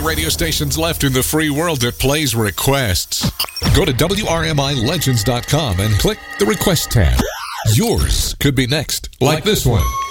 radio stations left in the free world that plays requests. Go to WRMILegends.com and click the Request tab. Yours could be next, like this one.